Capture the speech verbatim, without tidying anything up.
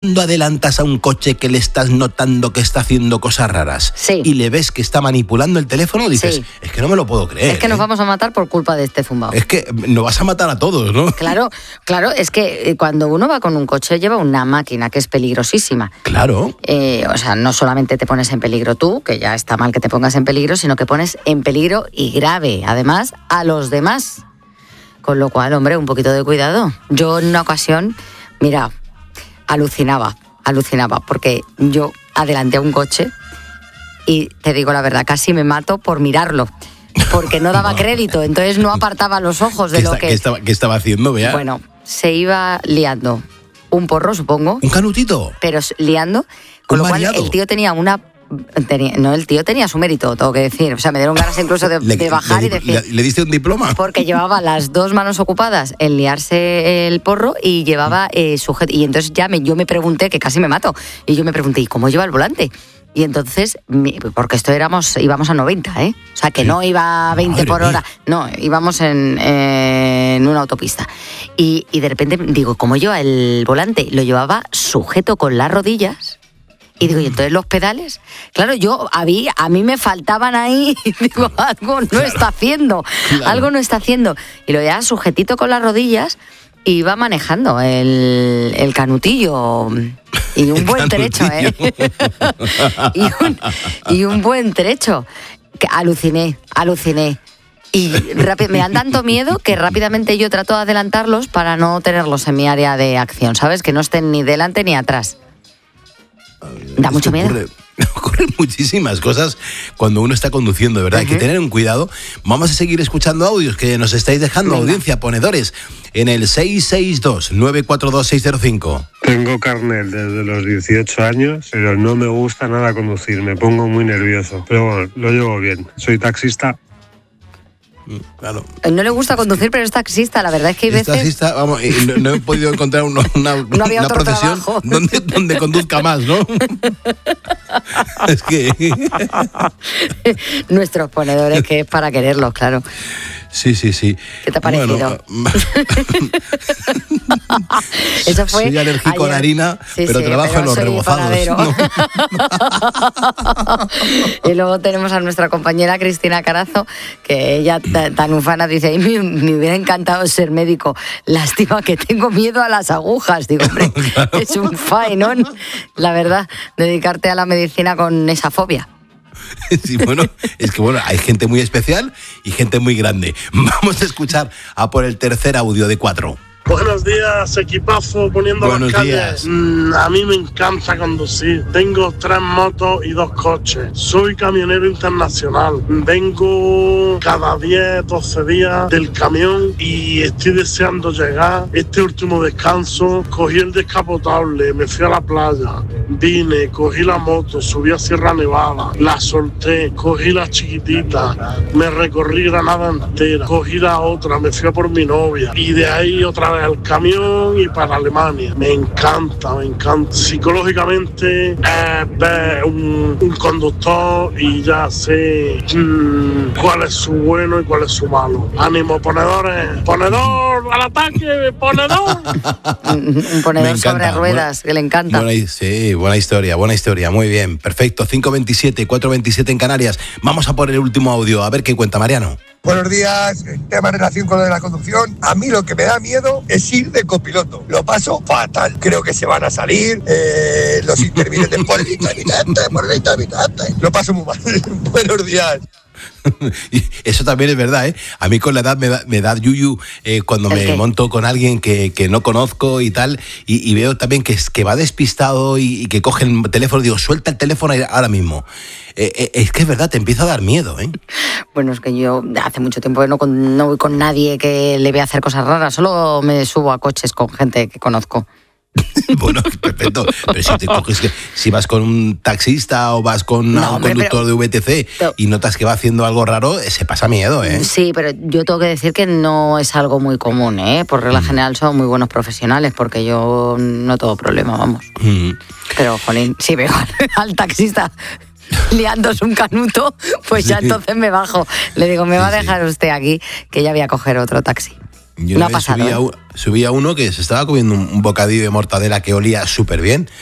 Cuando adelantas a un coche que le estás notando que está haciendo cosas raras sí. y le ves que está manipulando el teléfono, dices, sí. es que no me lo puedo creer. Es que ¿eh? nos vamos a matar por culpa de este zumbao. Es que nos vas a matar a todos, ¿no? Claro, claro, es que cuando uno va con un coche lleva una máquina que es peligrosísima. Claro. Eh, o sea, no solamente te pones en peligro tú, que ya está mal que te pongas en peligro, sino que pones en peligro y grave, además, a los demás. Con lo cual, hombre, un poquito de cuidado. Yo en una ocasión, mira, alucinaba. Alucinaba, porque yo adelanté a un coche y te digo la verdad, casi me mato por mirarlo, porque no daba crédito, entonces no apartaba los ojos de ¿Qué lo está, que... ¿qué estaba, ¿Qué estaba haciendo, Bea? Bueno, se iba liando un porro, supongo. ¿Un canutito? Pero liando, con lo cual el tío tenía una... Tenía, no, el tío tenía su mérito, tengo que decir. O sea, me dieron ganas incluso de, le, de bajar le, y decir... Le, ¿Le diste un diploma? Porque llevaba las dos manos ocupadas en liarse el porro y llevaba eh, sujeto. Y entonces ya me, yo me pregunté, que casi me mato, y yo me pregunté, ¿y cómo lleva el volante? Y entonces, porque esto éramos, íbamos a noventa, ¿eh? O sea, que sí. no iba a veinte Madre por hora, mía. No, íbamos en, eh, en una autopista. Y, y de repente digo, ¿cómo lleva el volante? Lo llevaba sujeto con las rodillas. Y digo, ¿y entonces los pedales? Claro, yo, a mí, a mí me faltaban ahí, y digo, algo no claro. está haciendo, claro. algo no está haciendo. Y lo llevaba sujetito con las rodillas y iba manejando el, el canutillo. Y un buen trecho, ¿eh? y, un, y un buen trecho. Que aluciné, aluciné. Y rápido, me dan tanto miedo que rápidamente yo trato de adelantarlos para no tenerlos en mi área de acción, ¿sabes? Que no estén ni delante ni atrás. Da es mucho miedo. Ocurre, ocurren muchísimas cosas cuando uno está conduciendo, de verdad. Uh-huh. Hay que tener un cuidado. Vamos a seguir escuchando audios que nos estáis dejando, Venga. Audiencia, ponedores, en el seis seis dos, nueve cuatro dos, seis cero cinco. Tengo carnet desde los dieciocho años, pero no me gusta nada conducir, me pongo muy nervioso. Pero bueno, lo llevo bien. Soy taxista. Claro. No le gusta conducir, pero es taxista. La verdad es que hay es veces... taxista, vamos, y no, no he podido encontrar una, una, no una profesión donde, donde conduzca más, ¿no? Es que... Nuestros ponedores, que es para quererlos, claro. Sí, sí, sí. ¿Qué te ha parecido? Bueno, Eso fue soy alérgico ayer. a la harina, sí, pero sí, trabajo pero en los rebozados. ¿No? Y luego tenemos a nuestra compañera Cristina Carazo, que ella tan ufana dice, me, me hubiera encantado ser médico. Lástima que tengo miedo a las agujas. Digo, hombre, claro. Es un faenón, la verdad, dedicarte a la medicina con esa fobia. Sí, bueno, es que bueno, hay gente muy especial y gente muy grande. Vamos a escuchar a por el tercer audio de cuatro. Buenos días, equipazo, poniendo Buenos las calles. Mm, a mí me encanta conducir. Tengo tres motos y dos coches. Soy camionero internacional. Vengo cada diez, doce días del camión y estoy deseando llegar. Este último descanso, cogí el descapotable, me fui a la playa, vine, cogí la moto, subí a Sierra Nevada, la solté, cogí la chiquitita, me recorrí Granada entera, cogí la otra, me fui a por mi novia y de ahí otra vez al camión y para Alemania. Me encanta, me encanta. Psicológicamente eh, ver un, un conductor y ya sé mmm, cuál es su bueno y cuál es su malo. Ánimo, ponedores. Ponedor al ataque, ponedor. Un ponedor sobre ruedas, bueno, que le encanta. Buena, sí, buena historia, buena historia. Muy bien, perfecto. cinco veintisiete, cuatro veintisiete en Canarias. Vamos a por el último audio. A ver qué cuenta Mariano. Buenos días, tema en relación con lo de la conducción. A mí lo que me da miedo es ir de copiloto. Lo paso fatal. Creo que se van a salir eh, los intermitentes por el intermitente, por el intermitente. Lo paso muy mal. Buenos días. Y eso también es verdad, ¿eh? A mí con la edad me da, me da yuyu eh, cuando me qué? monto con alguien que, que no conozco y tal, y, y veo también que, que va despistado y, y que coge el teléfono, digo, suelta el teléfono ahora mismo. Eh, eh, es que es verdad, te empieza a dar miedo, ¿eh? Bueno, es que yo hace mucho tiempo que no, con, no voy con nadie que le vea hacer cosas raras, solo me subo a coches con gente que conozco. Bueno, perfecto, pero si te coges que, si vas con un taxista o vas con no, un hombre, conductor pero, de V T C pero, y notas que va haciendo algo raro, se pasa miedo, ¿eh? Sí, pero yo tengo que decir que no es algo muy común, ¿eh? Por regla mm. general son muy buenos profesionales, porque yo no tengo problema, vamos. Mm. Pero, jolín, si veo al, al taxista liándose un canuto, pues ya sí. Entonces me bajo. Le digo, me va a dejar usted aquí, que ya voy a coger otro taxi. Yo no una ha vez pasado. subí, ¿eh? a, subí a uno que se estaba comiendo un bocadillo de mortadela que olía súper bien.